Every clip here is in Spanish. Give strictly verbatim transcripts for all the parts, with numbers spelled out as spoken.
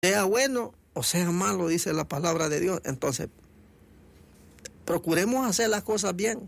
sea bueno o sea malo, dice la palabra de Dios. Entonces, procuremos hacer las cosas bien.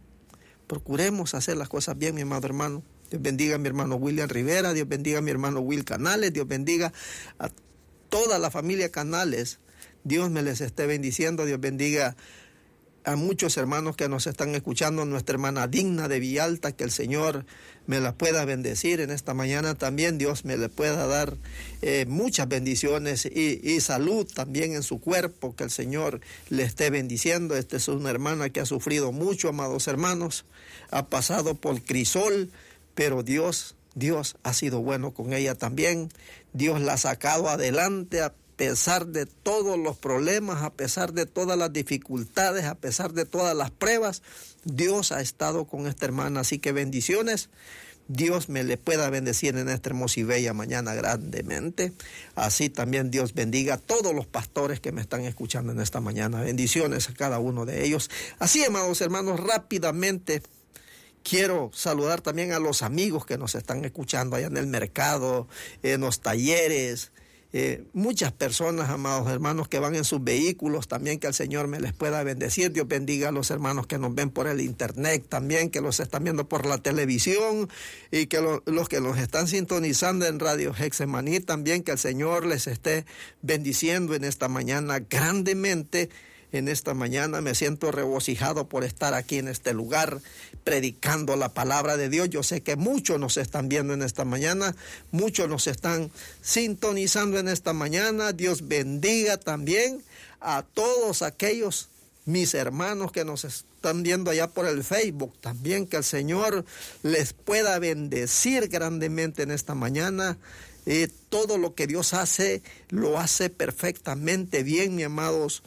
Procuremos hacer las cosas bien, mi amado hermano. Dios bendiga a mi hermano William Rivera, Dios bendiga a mi hermano Will Canales, Dios bendiga a toda la familia Canales. Dios me les esté bendiciendo, Dios bendiga a muchos hermanos que nos están escuchando, nuestra hermana Digna de Villalta, que el Señor me la pueda bendecir en esta mañana también, Dios me le pueda dar eh, muchas bendiciones y, y salud también en su cuerpo, que el Señor le esté bendiciendo. Esta es una hermana que ha sufrido mucho, amados hermanos, ha pasado por crisol, pero Dios, Dios ha sido bueno con ella también. Dios la ha sacado adelante a pesar de todos los problemas, a pesar de todas las dificultades, a pesar de todas las pruebas. Dios ha estado con esta hermana, así que bendiciones. Dios me le pueda bendecir en esta hermosa y bella mañana grandemente. Así también Dios bendiga a todos los pastores que me están escuchando en esta mañana. Bendiciones a cada uno de ellos. Así, amados hermanos, rápidamente quiero saludar también a los amigos que nos están escuchando allá en el mercado, en los talleres. Eh, muchas personas, amados hermanos, que van en sus vehículos, también que el Señor me les pueda bendecir. Dios bendiga a los hermanos que nos ven por el internet, también que los están viendo por la televisión, y que lo, los que nos están sintonizando en Radio Hexemaní, también que el Señor les esté bendiciendo en esta mañana grandemente. En esta mañana me siento regocijado por estar aquí en este lugar predicando la palabra de Dios. Yo sé que muchos nos están viendo en esta mañana, muchos nos están sintonizando en esta mañana. Dios bendiga también a todos aquellos mis hermanos que nos están viendo allá por el Facebook. También que el Señor les pueda bendecir grandemente en esta mañana. Eh, todo lo que Dios hace, lo hace perfectamente bien, mis amados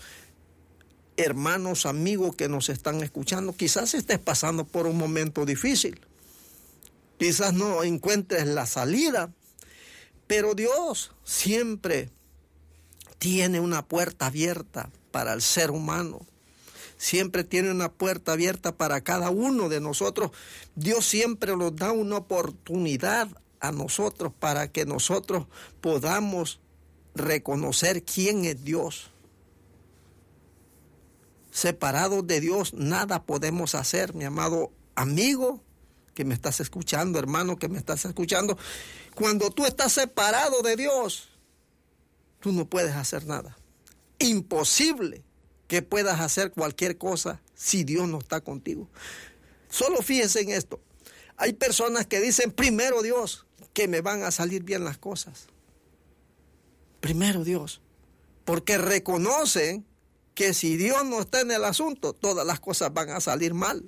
hermanos, amigos que nos están escuchando. Quizás estés pasando por un momento difícil, quizás no encuentres la salida, pero Dios siempre tiene una puerta abierta para el ser humano, siempre tiene una puerta abierta para cada uno de nosotros. Dios siempre nos da una oportunidad a nosotros para que nosotros podamos reconocer quién es Dios. Separados de Dios, nada podemos hacer, mi amado amigo que me estás escuchando, hermano que me estás escuchando. Cuando tú estás separado de Dios, tú no puedes hacer nada. Imposible que puedas hacer cualquier cosa si Dios no está contigo. Solo fíjense en esto. Hay personas que dicen, primero Dios, que me van a salir bien las cosas. Primero Dios, porque reconocen que si Dios no está en el asunto, todas las cosas van a salir mal.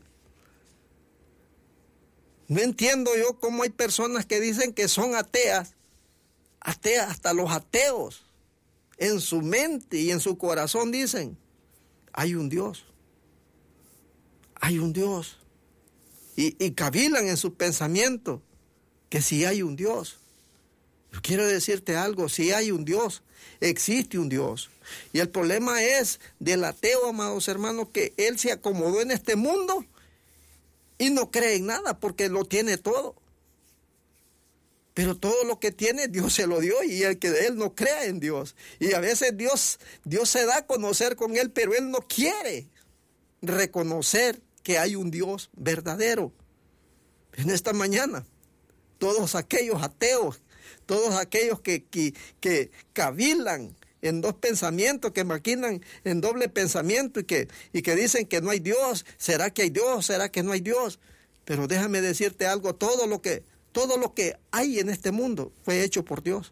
No entiendo yo cómo hay personas que dicen que son ateas, ateas, hasta los ateos, en su mente y en su corazón dicen, hay un Dios, hay un Dios, y, y cavilan en su pensamiento que si hay un Dios. Yo quiero decirte algo, si hay un Dios, existe un Dios. Y el problema es del ateo, amados hermanos, que él se acomodó en este mundo y no cree en nada porque lo tiene todo. Pero todo lo que tiene Dios se lo dio, y el que de él no cree en Dios. Y a veces Dios, Dios se da a conocer con él, pero él no quiere reconocer que hay un Dios verdadero. En esta mañana, todos aquellos ateos, todos aquellos que, que, que cavilan en dos pensamientos, que maquinan en doble pensamiento y que, y que dicen que no hay Dios, ¿será que hay Dios? ¿Será que no hay Dios? Pero déjame decirte algo, todo lo que, todo lo que hay en este mundo fue hecho por Dios.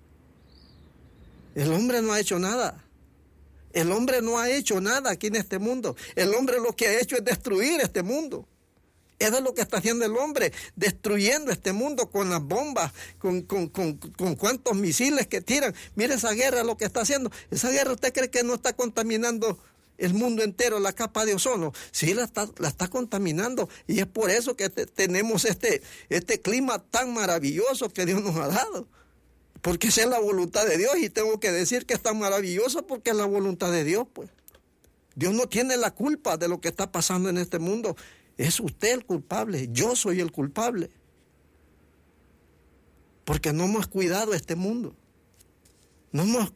El hombre no ha hecho nada. El hombre no ha hecho nada aquí en este mundo. El hombre lo que ha hecho es destruir este mundo. Eso es lo que está haciendo el hombre, destruyendo este mundo con las bombas, con, con, con, con cuantos misiles que tiran. Mire esa guerra, lo que está haciendo. Esa guerra, ¿usted cree que no está contaminando el mundo entero, la capa de ozono? Sí, la está, la está contaminando. Y es por eso que te, tenemos este, este clima tan maravilloso que Dios nos ha dado. Porque esa es la voluntad de Dios, y tengo que decir que es tan maravilloso porque es la voluntad de Dios, pues. Dios no tiene la culpa de lo que está pasando en este mundo. Es usted el culpable, yo soy el culpable. Porque no hemos cuidado este mundo. No hemos